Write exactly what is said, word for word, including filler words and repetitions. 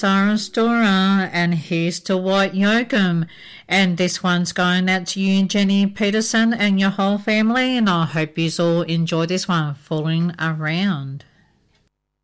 Sarah Storer, and here's to White Yoakum. And this one's going out to you, Jenny Peterson, and your whole family, and I hope you all enjoy this one, Falling Around.